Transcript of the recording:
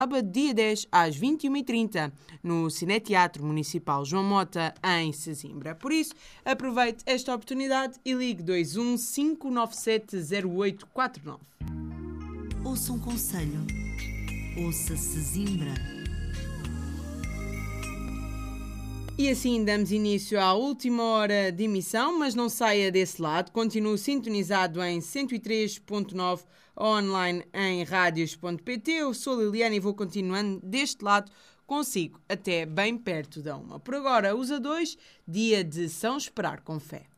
sábado, dia 10, às 21h30, no Cineteatro Municipal João Mota, em Sesimbra. Por isso, aproveite esta oportunidade e ligue 21 597 0849. Ouça um conselho. Ouça Sesimbra. E assim damos início à última hora de emissão, mas não saia desse lado. Continue sintonizado em 103.9 online em radios.pt. Eu sou Liliana e vou continuando deste lado consigo até bem perto da 1. Por agora, usa 2, dia de São Esperar com Fé.